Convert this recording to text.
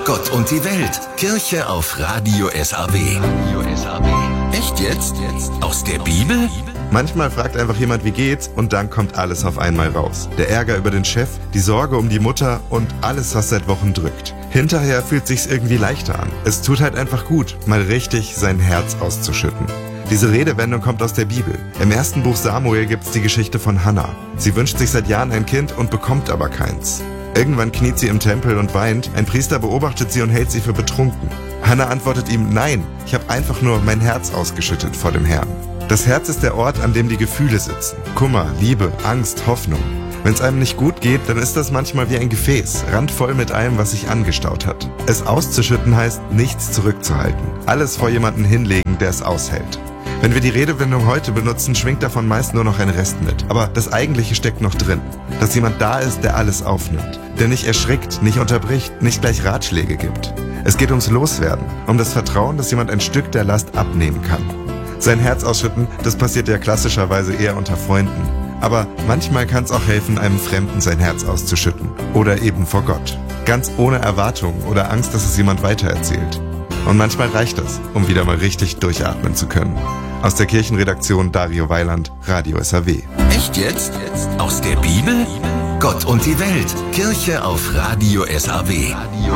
Gott und die Welt. Kirche auf Radio SAW. Echt jetzt? Aus der Bibel? Manchmal fragt einfach jemand, wie geht's, und dann kommt alles auf einmal raus. Der Ärger über den Chef, die Sorge um die Mutter und alles, was seit Wochen drückt. Hinterher fühlt sich's irgendwie leichter an. Es tut halt einfach gut, mal richtig sein Herz auszuschütten. Diese Redewendung kommt aus der Bibel. Im ersten Buch Samuel gibt's die Geschichte von Hannah. Sie wünscht sich seit Jahren ein Kind und bekommt aber keins. Irgendwann kniet sie im Tempel und weint. Ein Priester beobachtet sie und hält sie für betrunken. Hannah antwortet ihm: Nein, ich habe einfach nur mein Herz ausgeschüttet vor dem Herrn. Das Herz ist der Ort, an dem die Gefühle sitzen. Kummer, Liebe, Angst, Hoffnung. Wenn es einem nicht gut geht, dann ist das manchmal wie ein Gefäß, randvoll mit allem, was sich angestaut hat. Es auszuschütten heißt, nichts zurückzuhalten. Alles vor jemanden hinlegen, der es aushält. Wenn wir die Redewendung heute benutzen, schwingt davon meist nur noch ein Rest mit. Aber das Eigentliche steckt noch drin. Dass jemand da ist, der alles aufnimmt. Der nicht erschrickt, nicht unterbricht, nicht gleich Ratschläge gibt. Es geht ums Loswerden, um das Vertrauen, dass jemand ein Stück der Last abnehmen kann. Sein Herz ausschütten, das passiert ja klassischerweise eher unter Freunden. Aber manchmal kann es auch helfen, einem Fremden sein Herz auszuschütten. Oder eben vor Gott. Ganz ohne Erwartung oder Angst, dass es jemand weitererzählt. Und manchmal reicht das, um wieder mal richtig durchatmen zu können. Aus der Kirchenredaktion Dario Weiland, Radio SAW. Echt jetzt? Aus der Bibel? Gott und die Welt. Kirche auf Radio SAW.